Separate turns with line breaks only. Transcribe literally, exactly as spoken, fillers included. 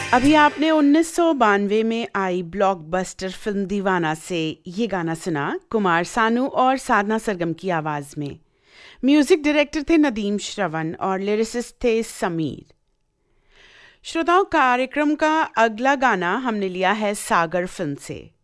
अभी आपने उन्नीस सौ बानवे में आई ब्लॉकबस्टर फिल्म दीवाना से ये गाना सुना, कुमार सानू और साधना सरगम की आवाज में। म्यूजिक डायरेक्टर थे नदीम श्रवण और लिरिसिस्ट थे समीर। श्रोताओं, कार्यक्रम का अगला गाना हमने लिया है सागर फिल्म से।